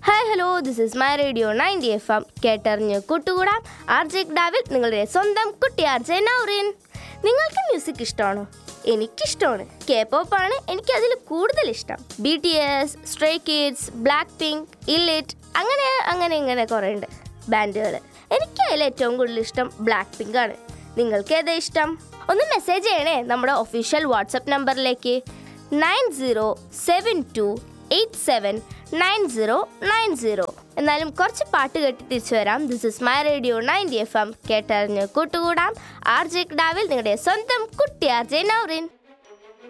Hi hello, this is my radio 90 FM. കേട്ടറിഞ്ഞ് കൂട്ടുകൂടാം. RJ കിടാവിൽ നിങ്ങളുടെ സ്വന്തം കുട്ടി RJ നൗറിൻ. നിങ്ങൾക്ക് മ്യൂസിക് ഇഷ്ടമാണോ? എനിക്കിഷ്ടമാണ്. K-pop ആണ് എനിക്കതിൽ കൂടുതൽ ഇഷ്ടം. BTS, Stray Kids, Blackpink, ഇല്ലിറ്റ്, അങ്ങനെ കുറേ ഉണ്ട് ബാൻഡുകൾ. എനിക്ക് അതിൽ ഏറ്റവും കൂടുതൽ ഇഷ്ടം Blackpink ആണ്. നിങ്ങൾക്ക് ഏതാ ഇഷ്ടം? ഒന്ന് മെസ്സേജ് ചെയ്യണേ നമ്മുടെ ഒഫീഷ്യൽ വാട്സപ്പ് നമ്പറിലേക്ക് 9072879090. എന്നാലും കുറച്ച് പാട്ട് കേട്ട് തിരിച്ചു വരാം. This is my radio 90 FM. കേട്ടറിഞ്ഞ് കൂട്ടുകൂടാം. RJ കിടാവിൽ നിങ്ങളുടെ സ്വന്തം കുട്ടി RJ നൗറിൻ.